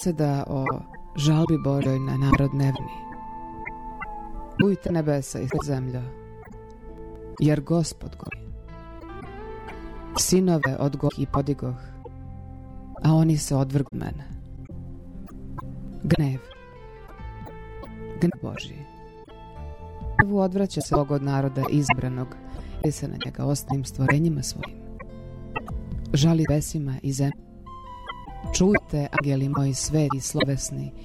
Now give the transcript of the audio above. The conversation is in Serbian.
proceda o žalbi Božoj na narod nevni. Čujte nebesa i zemljo, jer Gospod govori. Sinove odgoh i podigoh, a oni se odvrgu mene. Gnev Božji. Gnevu odvraća se Bog od naroda izabranog i se na njega ostalim stvorenjima svojim. Žali besima i zemlji. Čujte, angeli moji sveti slovesni,